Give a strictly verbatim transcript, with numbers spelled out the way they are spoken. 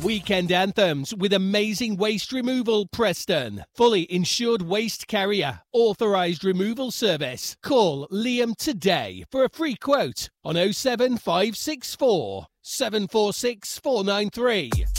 Weekend anthems with amazing waste removal, Preston. Fully insured waste carrier. Authorised removal service. Call Liam today for a free quote on oh seven five six four, seven four six, four nine three.